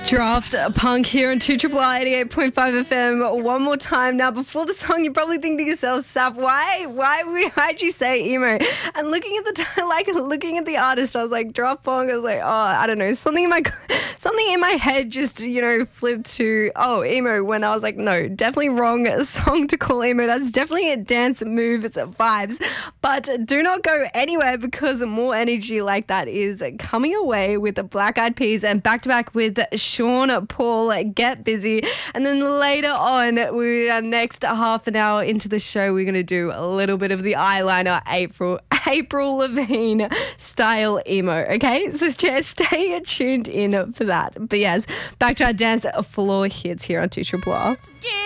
Draft Punk here on 2 R 88.5 FM. One more time. Now, before the song, you're probably thinking to yourself, Saf, why'd you say emo? And looking at the artist, I was like, Draft Punk. I was like, oh, I don't know, something in my head just, flipped to, emo, when I was like, no, definitely wrong song to call emo. That's definitely a dance moves vibes. But do not go anywhere, because more energy like that is coming away with the Black Eyed Peas and back-to-back with Sean Paul, Get Busy. And then later on, our next half an hour into the show, we're going to do a little bit of the eyeliner April Lavigne style emo, okay? So just stay tuned in for that. But yes, back to our dance floor hits here on 2 R.